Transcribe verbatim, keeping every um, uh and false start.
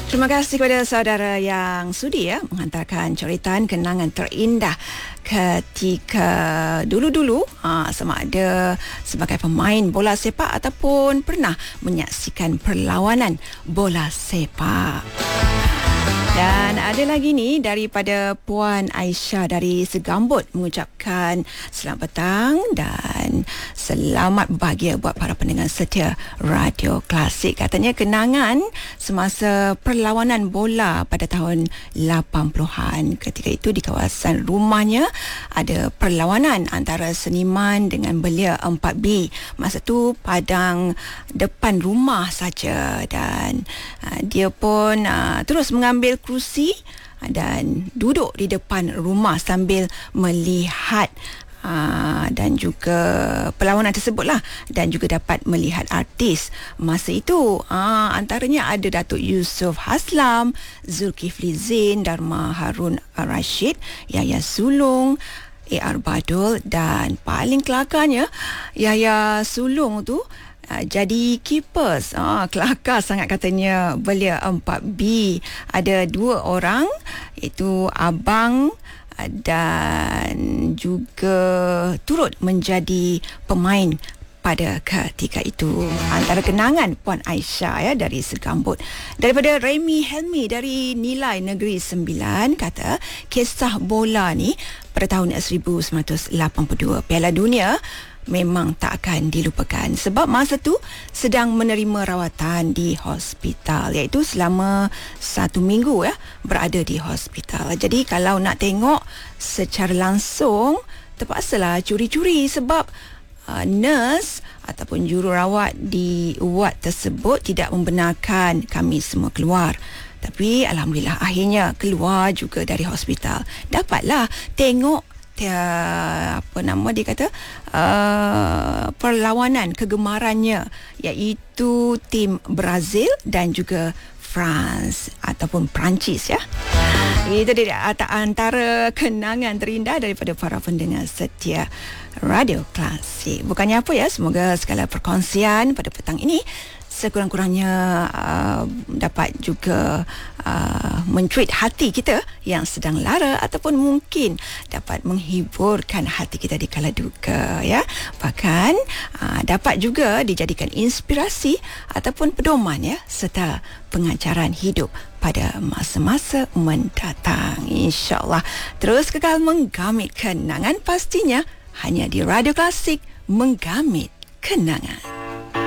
Terima kasih kepada saudara yang sudi ya menghantarkan coretan kenangan terindah ketika dulu-dulu ha, sama ada sebagai pemain bola sepak ataupun pernah menyaksikan perlawanan bola sepak. Dan ada lagi ni daripada Puan Aisyah dari Segambut mengucapkan selamat petang dan selamat berbahagia buat para pendengar setia Radio Klasik. Katanya kenangan semasa perlawanan bola pada tahun lapan puluhan. Ketika itu di kawasan rumahnya ada perlawanan antara seniman dengan belia empat B. Masa tu padang depan rumah saja dan uh, dia pun uh, terus mengambil kerusi dan duduk di depan rumah sambil melihat aa, dan juga perlawanan tersebutlah dan juga dapat melihat artis masa itu. Aa, antaranya ada Datuk Yusof Haslam, Zulkifli Zain, Dharma Harun Rashid, Yahya Sulong, A R Badul dan paling kelakarnya Yahya Sulong tu Uh, jadi keepers. Ah, kelakar sangat katanya belia empat B. Ada dua orang iaitu abang dan juga turut menjadi pemain pada ketika itu. Antara kenangan Puan Aisyah ya dari Segambut. Daripada Remy Helmi dari Nilai Negeri Sembilan kata kisah bola ni pada tahun seribu sembilan ratus lapan puluh dua Piala Dunia memang tak akan dilupakan sebab masa tu sedang menerima rawatan di hospital, iaitu selama satu minggu ya berada di hospital. Jadi kalau nak tengok secara langsung terpaksalah curi-curi sebab uh, nurse ataupun jururawat di ward tersebut tidak membenarkan kami semua keluar. Tapi alhamdulillah akhirnya keluar juga dari hospital. Dapatlah tengok Uh, apa nama dia kata uh, perlawanan kegemarannya iaitu tim Brazil dan juga France ataupun Perancis ya. Itu dia antara kenangan terindah daripada para pendengar setia Radio Klasik. Bukannya apa ya, semoga segala perkongsian pada petang ini sekurang-kurangnya uh, dapat juga uh, mencuit hati kita yang sedang lara ataupun mungkin dapat menghiburkan hati kita di kala duka ya. Bahkan uh, dapat juga dijadikan inspirasi ataupun pedoman ya serta pengajaran hidup pada masa-masa mendatang. InsyaAllah terus kekal menggamit kenangan pastinya hanya di Radio Klasik, menggamit kenangan.